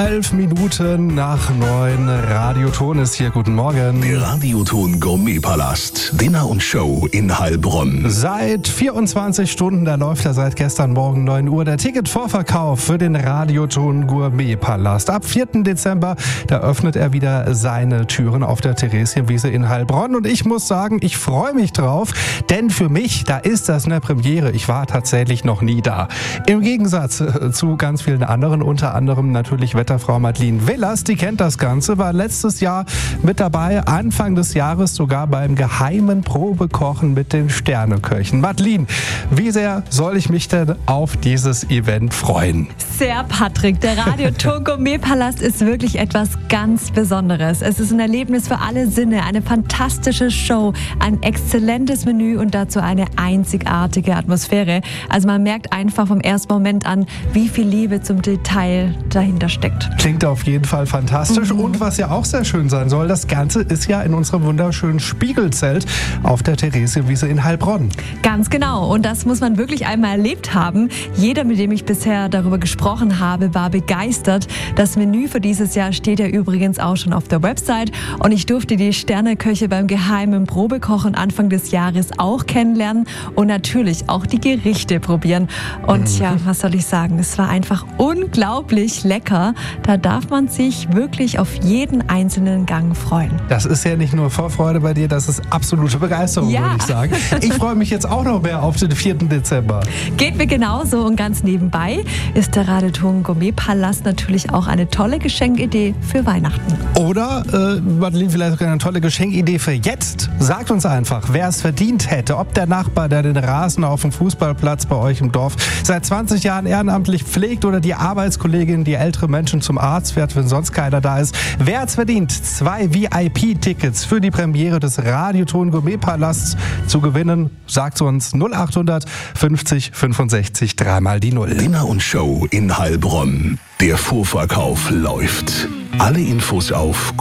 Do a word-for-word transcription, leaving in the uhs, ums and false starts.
Elf Minuten nach neun. Radioton ist hier. Guten Morgen. Der Radioton Gourmet-Palast. Dinner und Show in Heilbronn. Seit vierundzwanzig Stunden, da läuft er seit gestern Morgen neun Uhr, der Ticketvorverkauf für den Radioton Gourmet-Palast. Ab vierten Dezember, da öffnet er wieder seine Türen auf der Theresienwiese in Heilbronn. Und ich muss sagen, ich freue mich drauf, denn für mich, da ist das eine Premiere. Ich war tatsächlich noch nie da. Im Gegensatz zu ganz vielen anderen, unter anderem natürlich Wetterfrau Madeleine Willers, die kennt das Ganze, war letztes Jahr mit dabei, Anfang des Jahres sogar beim geheimen Probekochen mit den Sterneköchen. Madeleine, wie sehr soll ich mich denn auf dieses Event freuen? Sehr, Patrick. Der Radioton Gourmet-Palast ist wirklich etwas ganz Besonderes. Es ist ein Erlebnis für alle Sinne, eine fantastische Show, ein exzellentes Menü und dazu eine einzigartige Atmosphäre. Also man merkt einfach vom ersten Moment an, wie viel Liebe zum Detail dahinter steckt. Klingt auf jeden Fall fantastisch. Mhm. Und was ja auch sehr schön sein soll, das Ganze ist ja in unserem wunderschönen Spiegelzelt auf der Theresienwiese in Heilbronn. Ganz genau. Und das muss man wirklich einmal erlebt haben. Jeder, mit dem ich bisher darüber gesprochen habe, war begeistert. Das Menü für dieses Jahr steht ja übrigens auch schon auf der Website. Und ich durfte die Sterneköche beim geheimen Probekochen Anfang des Jahres auch kennenlernen und natürlich auch die Gerichte probieren. Und mhm. ja, was soll ich sagen? Es war einfach unglaublich lecker. Da darf man sich wirklich auf jeden einzelnen Gang freuen. Das ist ja nicht nur Vorfreude bei dir, das ist absolute Begeisterung, ja. würde ich sagen. Ich freue mich jetzt auch noch mehr auf den vierten Dezember. Geht mir genauso und ganz nebenbei ist der Radioton Gourmet-Palast natürlich auch eine tolle Geschenkidee für Weihnachten. Oder, äh, Madeleine, vielleicht sogar eine tolle Geschenkidee für jetzt. Sagt uns einfach, wer es verdient hätte. Ob der Nachbar, der den Rasen auf dem Fußballplatz bei euch im Dorf seit zwanzig Jahren ehrenamtlich pflegt oder die Arbeitskollegin, die ältere Menschen zum Arzt fährt, wenn sonst keiner da ist. Wer hat's verdient? Zwei V I P-Tickets für die Premiere des Radioton Gourmet-Palasts zu gewinnen? Sagt uns null achthundert fünfzig fünfundsechzig dreimal die Null. Dinner und Show in Heilbronn. Der Vorverkauf läuft. Alle Infos auf